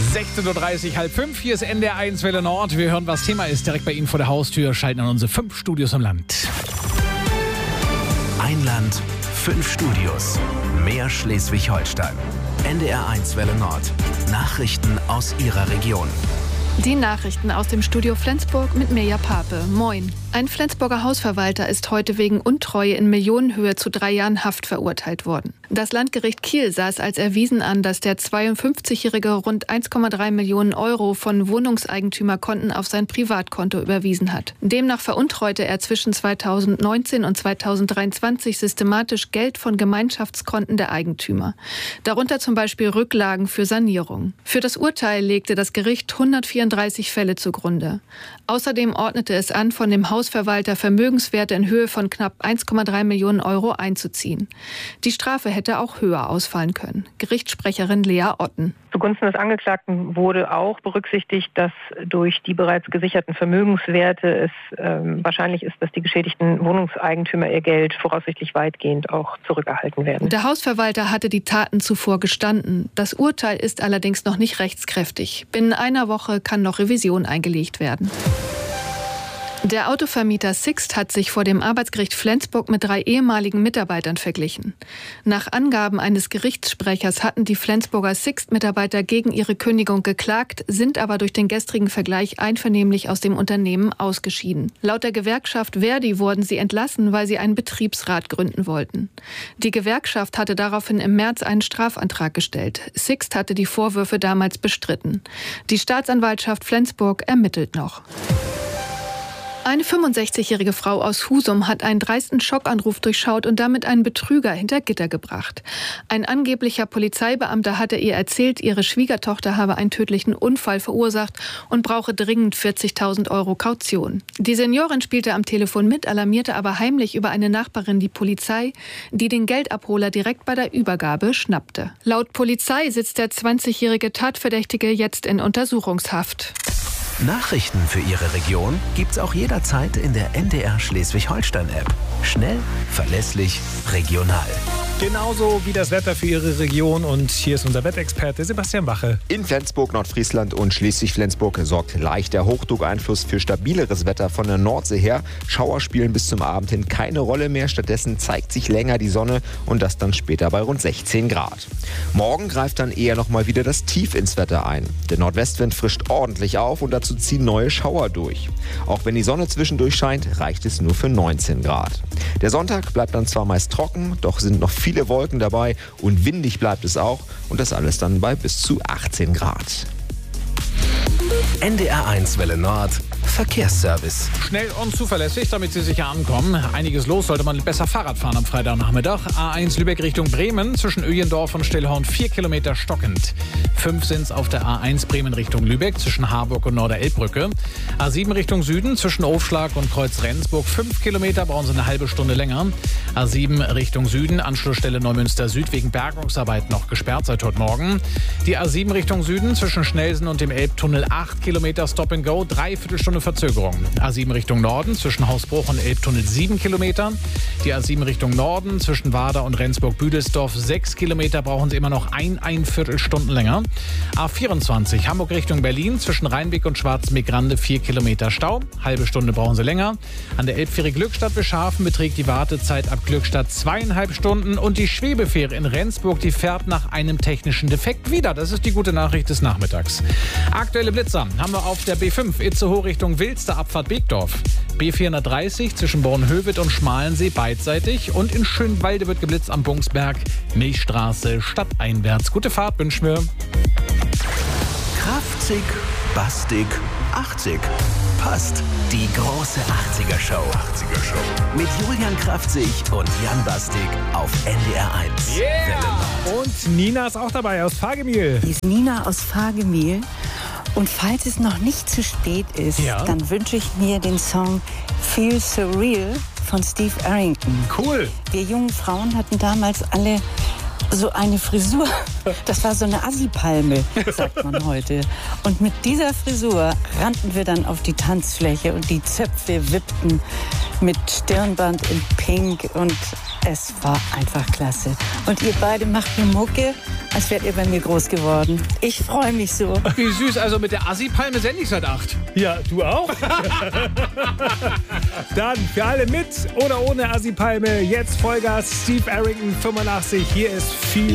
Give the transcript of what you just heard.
16.30 Uhr, halb fünf. Hier ist NDR1 Welle Nord. Wir hören, was Thema ist, direkt bei Ihnen vor der Haustür. Schalten an unsere 5 Studios im Land. Ein Land, 5 Studios. Mehr Schleswig-Holstein. NDR1 Welle Nord. Nachrichten aus Ihrer Region. Die Nachrichten aus dem Studio Flensburg mit Mirja Pape. Moin. Ein Flensburger Hausverwalter ist heute wegen Untreue in Millionenhöhe zu 3 Jahren Haft verurteilt worden. Das Landgericht Kiel sah es als erwiesen an, dass der 52-Jährige rund 1,3 Millionen Euro von Wohnungseigentümerkonten auf sein Privatkonto überwiesen hat. Demnach veruntreute er zwischen 2019 und 2023 systematisch Geld von Gemeinschaftskonten der Eigentümer. Darunter zum Beispiel Rücklagen für Sanierung. Für das Urteil legte das Gericht 134 Fälle zugrunde. Außerdem ordnete es an, von dem Hausverwalter Vermögenswerte in Höhe von knapp 1,3 Millionen Euro einzuziehen. Die Strafe hätte auch höher ausfallen können. Gerichtssprecherin Lea Otten. Zugunsten des Angeklagten wurde auch berücksichtigt, dass durch die bereits gesicherten Vermögenswerte es wahrscheinlich ist, dass die geschädigten Wohnungseigentümer ihr Geld voraussichtlich weitgehend auch zurückerhalten werden. Der Hausverwalter hatte die Taten zuvor gestanden. Das Urteil ist allerdings noch nicht rechtskräftig. Binnen einer Woche kann noch Revision eingelegt werden. Der Autovermieter Sixt hat sich vor dem Arbeitsgericht Flensburg mit 3 ehemaligen Mitarbeitern verglichen. Nach Angaben eines Gerichtssprechers hatten die Flensburger Sixt-Mitarbeiter gegen ihre Kündigung geklagt, sind aber durch den gestrigen Vergleich einvernehmlich aus dem Unternehmen ausgeschieden. Laut der Gewerkschaft Verdi wurden sie entlassen, weil sie einen Betriebsrat gründen wollten. Die Gewerkschaft hatte daraufhin im März einen Strafantrag gestellt. Sixt hatte die Vorwürfe damals bestritten. Die Staatsanwaltschaft Flensburg ermittelt noch. Eine 65-jährige Frau aus Husum hat einen dreisten Schockanruf durchschaut und damit einen Betrüger hinter Gitter gebracht. Ein angeblicher Polizeibeamter hatte ihr erzählt, ihre Schwiegertochter habe einen tödlichen Unfall verursacht und brauche dringend 40.000 Euro Kaution. Die Seniorin spielte am Telefon mit, alarmierte aber heimlich über eine Nachbarin die Polizei, die den Geldabholer direkt bei der Übergabe schnappte. Laut Polizei sitzt der 20-jährige Tatverdächtige jetzt in Untersuchungshaft. Nachrichten für Ihre Region gibt's auch jederzeit in der NDR Schleswig-Holstein-App. Schnell, verlässlich, regional. Genauso wie das Wetter für Ihre Region. Und hier ist unser Wettexperte Sebastian Wache. In Flensburg, Nordfriesland und Schleswig-Flensburg sorgt leichter Hochdruckeinfluss für stabileres Wetter von der Nordsee her. Schauer spielen bis zum Abend hin keine Rolle mehr. Stattdessen zeigt sich länger die Sonne und das dann später bei rund 16 Grad. Morgen greift dann eher nochmal wieder das Tief ins Wetter ein. Der Nordwestwind frischt ordentlich auf und dazu ziehen neue Schauer durch. Auch wenn die Sonne zwischendurch scheint, reicht es nur für 19 Grad. Der Sonntag bleibt dann zwar meist trocken, doch sind noch viele Wolken dabei und windig bleibt es auch und das alles dann bei bis zu 18 Grad. NDR1 Welle Nord. Verkehrsservice. Schnell und zuverlässig, damit Sie sicher ankommen. Einiges los, sollte man besser Fahrrad fahren am Freitagnachmittag. A1 Lübeck Richtung Bremen, zwischen Öjendorf und Stillhorn 4 Kilometer stockend. 5 sind es auf der A1 Bremen Richtung Lübeck, zwischen Harburg und Norderelbbrücke. A7 Richtung Süden, zwischen Aufschlag und Kreuz Rendsburg 5 Kilometer, brauchen Sie eine halbe Stunde länger. A7 Richtung Süden, Anschlussstelle Neumünster Süd, wegen Bergungsarbeit noch gesperrt seit heute Morgen. Die A7 Richtung Süden, zwischen Schnelsen und dem Elbtunnel 8 Kilometer Stop and Go, 3/4 Stunde Verzögerung. A7 Richtung Norden, zwischen Hausbruch und Elbtunnel 7 Kilometer. Die A7 Richtung Norden, zwischen Wader und Rendsburg-Büdelsdorf 6 Kilometer, brauchen Sie immer noch 1,25 Stunden länger. A24 Hamburg Richtung Berlin, zwischen Rheinbeck und Schwarzenbeck-Grande 4 Kilometer Stau. Halbe Stunde brauchen Sie länger. An der Elbfähre Glückstadt Beschafen beträgt die Wartezeit ab Glückstadt 2,5 Stunden. Und die Schwebefähre in Rendsburg, die fährt nach einem technischen Defekt wieder. Das ist die gute Nachricht des Nachmittags. Aktuelle Blitzer haben wir auf der B5 Itzehoe Richtung Wilster, Abfahrt Beekdorf. B430 zwischen Bornhöved und Schmalensee beidseitig. Und in Schönwalde wird geblitzt am Bungsberg. Milchstraße stadteinwärts. Gute Fahrt wünschen wir. Kraftzig, bastig, 80. Passt. Die große 80er-Show. Mit Julian Kraftzig und Jan Bastig auf NDR1. Yeah! Und Nina ist auch dabei aus Fagemühl. Die ist Nina aus Fagemühl. Und falls es noch nicht zu spät ist, dann wünsche ich mir den Song Feel Surreal von Steve Arrington. Cool. Wir jungen Frauen hatten damals alle so eine Frisur. Das war so eine Assi-Palme, sagt man heute. Und mit dieser Frisur rannten wir dann auf die Tanzfläche und die Zöpfe wippten. mit Stirnband in Pink und es war einfach klasse. Und ihr beide macht eine Mucke, als wärt ihr bei mir groß geworden. Ich freue mich so. Wie süß, also mit der Assi-Palme sende ich seit 8. Ja, du auch? Dann für alle mit oder ohne Assi-Palme, jetzt Vollgas, Steve Arrington 85. Hier ist viel